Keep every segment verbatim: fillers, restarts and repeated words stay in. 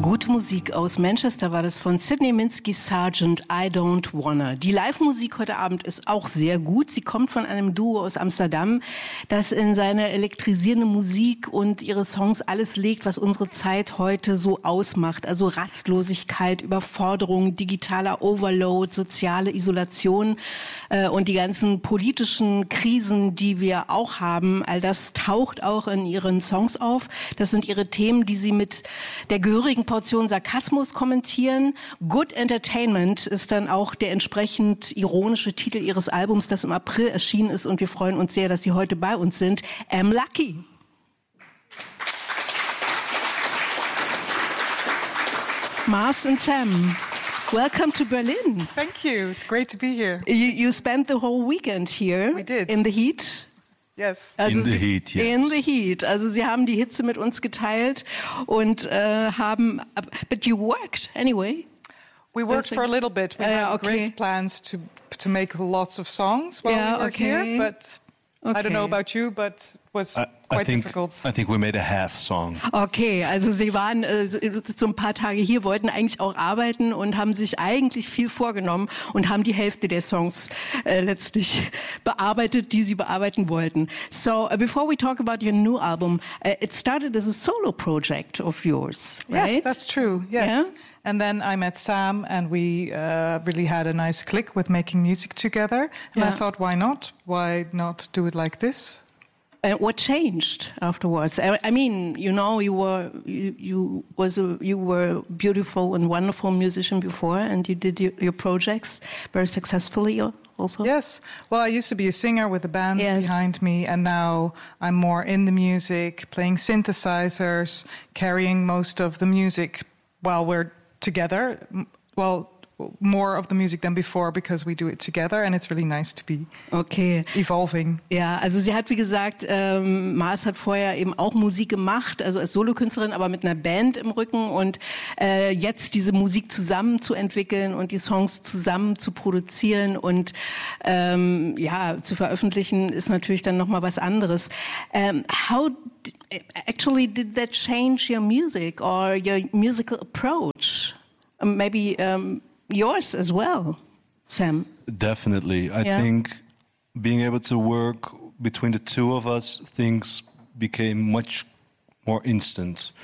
Gute Musik aus Manchester war das von Sidney Minsky Sargent, I Don't Wanna. Die Live-Musik heute Abend ist auch sehr gut. Sie kommt von einem Duo aus Amsterdam, das in seine elektrisierende Musik und ihre Songs alles legt, was unsere Zeit heute so ausmacht. Also Rastlosigkeit, Überforderung, digitaler Overload, soziale Isolation äh, und die ganzen politischen Krisen, die wir auch haben. All das taucht auch in ihren Songs auf. Das sind ihre Themen, die sie mit der gehörigen Portion Sarkasmus kommentieren. Good Entertainment ist dann auch der entsprechend ironische Titel ihres Albums, das im April erschienen ist, und wir freuen uns sehr, dass Sie heute bei uns sind. Am Lucky. Mars and Sam, welcome to Berlin. Thank you. It's great to be here. You, you spent the whole weekend here. We did. In the heat. Yes. Also in the Sie, heat, yes. In the heat. Also Sie haben die Hitze mit uns geteilt und äh, haben, but you worked anyway. We worked for a little bit. We Uh, had okay. great plans to to make lots of songs while Yeah, we were okay. here, but Okay. I don't know about you, but it was I, quite I think difficult. I think we made a half song. Okay, also Sie waren äh, so ein paar Tage hier, wollten eigentlich auch arbeiten und haben sich eigentlich viel vorgenommen und haben die Hälfte der Songs äh, letztlich bearbeitet, die Sie bearbeiten wollten. So, uh, before we talk about your new album, uh, it started as a solo project of yours, right? Yes, that's true. Yes. Yeah? And then I met Sam, and we uh, really had a nice click with making music together. And Yeah. I thought, why not? Why not do it like this? Uh, what changed afterwards? I, I mean, you know, you were you, you was a, you were a beautiful and wonderful musician before, and you did your, your projects very successfully also. Yes. Well, I used to be a singer with a band Yes. behind me, and now I'm more in the music, playing synthesizers, carrying most of the music while we're together. M- Well, more of the music than before because we do it together, and it's really nice to be Okay. evolving. Ja, also sie hat, wie gesagt, ähm, Mars hat vorher eben auch Musik gemacht, also als Solokünstlerin, aber mit einer Band im Rücken, und äh, jetzt diese Musik zusammen zu entwickeln und die Songs zusammen zu produzieren und ähm, ja, zu veröffentlichen, ist natürlich dann nochmal was anderes. Um, how d- actually did that change your music or your musical approach? Um, maybe um, yours as well, Sam. Definitely. I Yeah. think being able to work between the two of us, things became much more instant.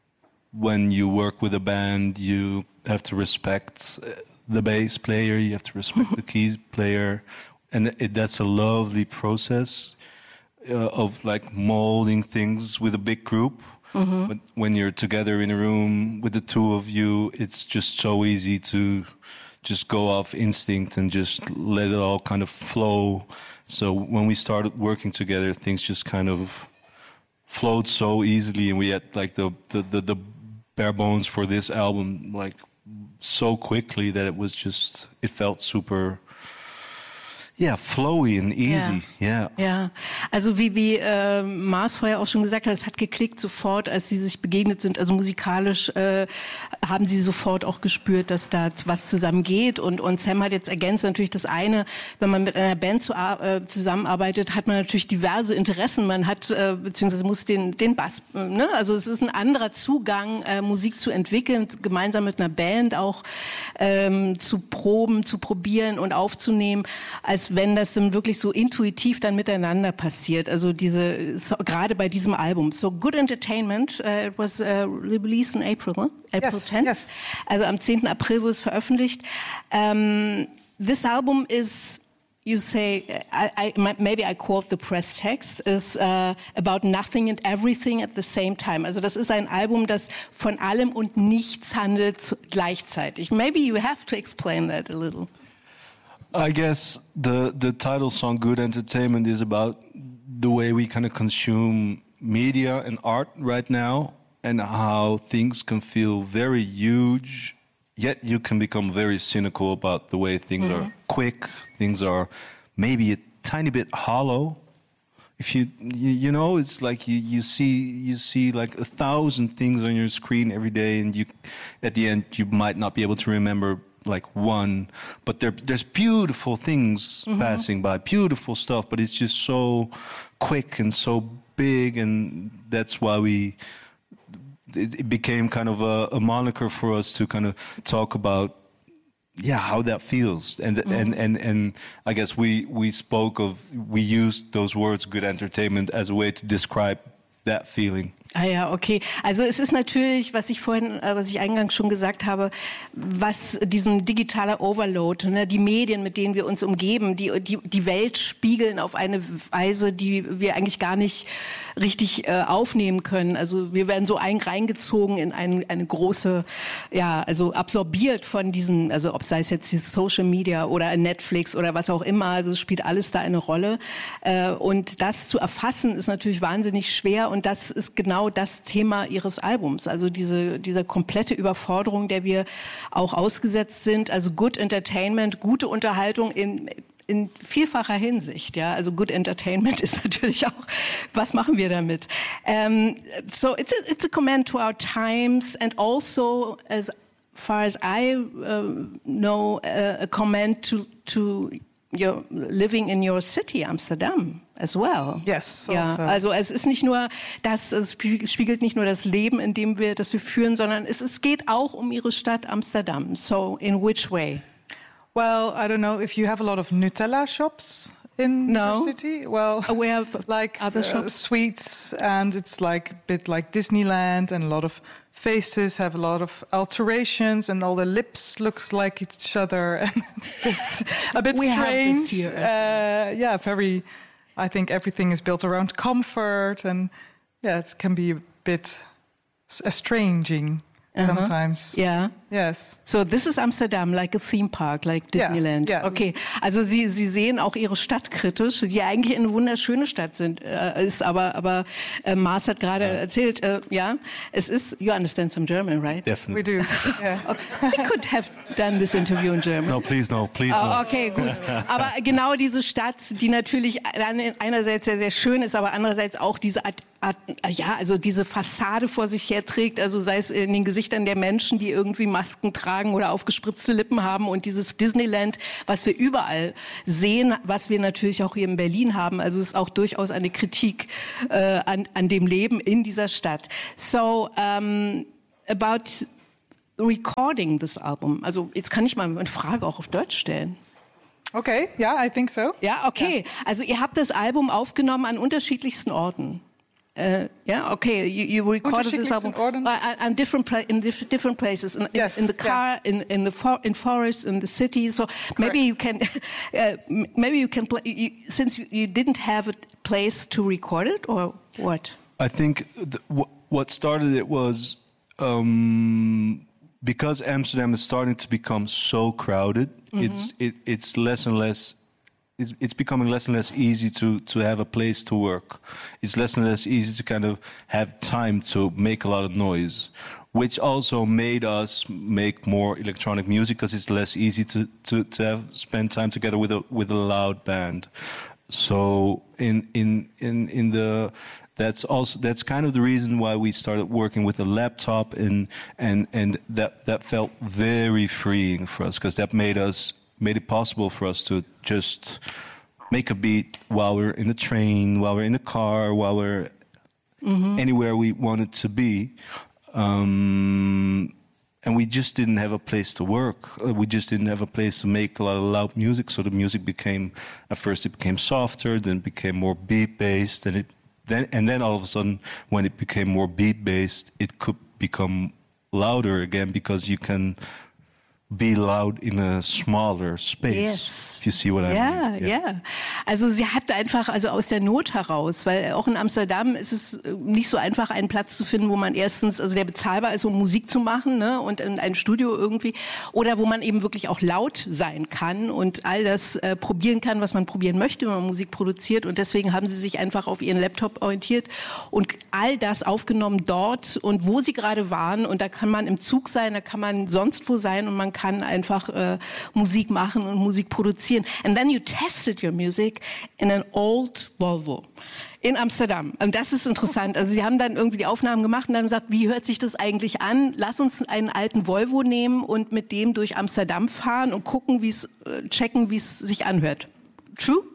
When you work with a band, you have to respect uh, the bass player, you have to respect the keys player, and it, that's a lovely process uh, of like molding things with a big group. But when you're together in a room with the two of you, it's just so easy to just go off instinct and just let it all kind of flow. So when we started working together, things just kind of flowed so easily, and we had like the the the, the bare bones for this album like so quickly that it was just it felt super. Ja, flowy and easy, ja. Ja, ja. Also wie, wie äh, Mars vorher auch schon gesagt hat, es hat geklickt sofort, als sie sich begegnet sind. Also musikalisch äh, haben sie sofort auch gespürt, dass da was zusammen geht. Und, und Sam hat jetzt ergänzt natürlich das eine, wenn man mit einer Band zu, äh, zusammenarbeitet, hat man natürlich diverse Interessen. Man hat, äh, beziehungsweise muss den, den Bass, äh, ne? Also es ist ein anderer Zugang, äh, Musik zu entwickeln, gemeinsam mit einer Band auch ähm, zu proben, zu probieren und aufzunehmen, als wenn das dann wirklich so intuitiv dann miteinander passiert. Also diese, so, gerade bei diesem Album. So Good Entertainment, uh, it was uh, released in April, huh? April Yes, tenth. yes. Also am zehnten April wurde es veröffentlicht. Um, this album is, you say, I, I, maybe I quote the press text, is uh, about nothing and everything at the same time. Also das ist ein Album, das von allem und nichts handelt gleichzeitig. Maybe you have to explain that a little. I guess the the title song "Good Entertainment" is about the way we kind of consume media and art right now, and how things can feel very huge, yet you can become very cynical about the way things Mm-hmm. are quick, things are maybe a tiny bit hollow. If you, you you know, it's like you, you see you see like a thousand things on your screen every day, and you at the end you might not be able to remember like one, but there there's beautiful things Mm-hmm. passing by, beautiful stuff, but it's just so quick and so big, and that's why we it, it became kind of a, a moniker for us to kind of talk about, yeah, how that feels. And mm-hmm. and, and and I guess we we spoke of, we used those words, good entertainment, as a way to describe that feeling. Ah ja, okay. Also es ist natürlich, was ich vorhin, was ich eingangs schon gesagt habe, was diesen digitaler Overload, ne, die Medien, mit denen wir uns umgeben, die, die die Welt spiegeln auf eine Weise, die wir eigentlich gar nicht richtig äh, aufnehmen können. Also wir werden so ein, reingezogen in ein, eine große, ja, also absorbiert von diesen, also ob sei es jetzt die Social Media oder Netflix oder was auch immer, also es spielt alles da eine Rolle. Äh, und das zu erfassen ist natürlich wahnsinnig schwer und das ist genau das Thema ihres Albums, also diese, diese komplette Überforderung, der wir auch ausgesetzt sind, also Good Entertainment, gute Unterhaltung in, in vielfacher Hinsicht, ja, also Good Entertainment ist natürlich auch, was machen wir damit? Um, so it's a, it's a comment to our times and also, as far as I uh, know, uh, a comment to, to your living in your city, Amsterdam. As well. Yes. Ja, also. also es ist nicht nur das, es spiegelt nicht nur das Leben, in dem wir, das wir führen, sondern es, es geht auch um ihre Stadt Amsterdam. So in which way? Well, I don't know if you have a lot of Nutella shops in no. your city. Well, aware of like other uh, shops, sweets, and it's like a bit like Disneyland, and a lot of faces have a lot of alterations, and all the lips look like each other, and it's just a bit we strange. Have this here, uh, yeah, very. I think everything is built around comfort, and yeah, it can be a bit estranging uh-huh. sometimes. Yeah. Yes. So this is Amsterdam, like a theme park, like Disneyland. Yeah, yeah. Okay. Also Sie, Sie sehen auch Ihre Stadt kritisch, die eigentlich eine wunderschöne Stadt sind, äh, ist, aber, aber äh, Mars hat gerade yeah. erzählt, äh, ja, es ist, you understand some German, right? Definitely. We do. Yeah. Okay. We could have done this interview in German. No, please no, please oh, no. Okay, gut. Aber genau diese Stadt, die natürlich einerseits sehr, sehr schön ist, aber andererseits auch diese Art, Art, ja, also diese Fassade vor sich herträgt, also sei es in den Gesichtern der Menschen, die irgendwie Masken tragen oder aufgespritzte Lippen haben und dieses Disneyland, was wir überall sehen, was wir natürlich auch hier in Berlin haben. Also es ist auch durchaus eine Kritik äh, an, an dem Leben in dieser Stadt. So, um, about recording this album. Also jetzt kann ich mal eine Frage auch auf Deutsch stellen. Okay, yeah, I think so. Ja, okay. Yeah. Also ihr habt das Album aufgenommen an unterschiedlichsten Orten. Uh, yeah, okay. You, you recorded this album uh, on different pla- in diff- different places. In, yes, in, in the car, yeah. in in the for- in forests, in the city. So Correct. maybe you can, uh, maybe you can play. You, since you, you didn't have a place to record it, or what? I think th- w- what started it was um, because Amsterdam is starting to become so crowded. Mm-hmm. It's it, it's less and less. It's, it's becoming less and less easy to, to have a place to work. It's less and less easy to kind of have time to make a lot of noise, which also made us make more electronic music because it's less easy to, to, to have spend time together with a with a loud band. So in in in in the that's also that's kind of the reason why we started working with a laptop, and and and that that felt very freeing for us because that made us. made it possible for us to just make a beat while we're in the train, while we're in the car, while we're mm-hmm. anywhere we wanted to be. Um, and we just didn't have a place to work. We just didn't have a place to make a lot of loud music. So the music became, at first it became softer, then it became more beat-based. And, it, then, and then all of a sudden, when it became more beat-based, it could become louder again because you can... be loud in a smaller space. Yes. If you see what I ja, mean. Ja, ja. Also sie hat einfach, also aus der Not heraus, weil auch in Amsterdam ist es nicht so einfach, einen Platz zu finden, wo man erstens, also der bezahlbar ist, um Musik zu machen, ne, und in ein Studio irgendwie, oder wo man eben wirklich auch laut sein kann und all das äh, probieren kann, was man probieren möchte, wenn man Musik produziert. Und deswegen haben sie sich einfach auf ihren Laptop orientiert und all das aufgenommen dort und wo sie gerade waren. Und da kann man im Zug sein, da kann man sonst wo sein und man kann einfach äh, Musik machen und Musik produzieren. And then you tested your music in an old Volvo in Amsterdam. Und das ist interessant. Also sie haben dann irgendwie die Aufnahmen gemacht und dann gesagt, wie hört sich das eigentlich an? Lass uns einen alten Volvo nehmen und mit dem durch Amsterdam fahren und gucken, wie es, checken, wie es sich anhört. True?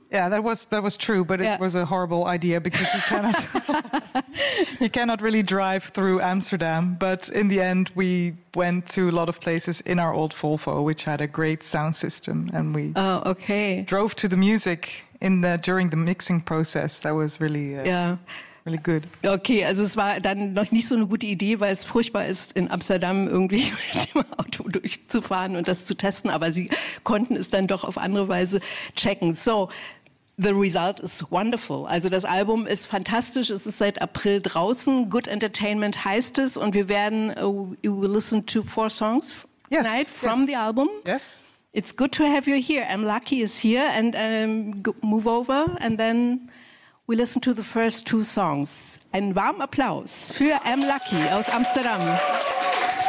Yeah, that was that was true, but it yeah. was a horrible idea because you cannot you cannot really drive through Amsterdam. But in the end, we went to a lot of places in our old Volvo, which had a great sound system, and we oh, okay. drove to the music in the during the mixing process. That was really uh, yeah. really good. Okay, also es war dann noch nicht so eine gute Idee, weil es furchtbar ist, in Amsterdam irgendwie mit dem Auto durchzufahren und das zu testen, aber sie konnten es dann doch auf andere Weise checken. So, the result is wonderful. Also das Album ist fantastisch, es ist seit April draußen, Good Entertainment heißt es und wir werden, uh, we will listen to four songs yes, tonight from yes. the album. Yes. It's good to have you here. I'm Lucky is here and um, go, move over and then we listen to the first two songs. Einen warmen Applaus für I'm Lucky aus Amsterdam.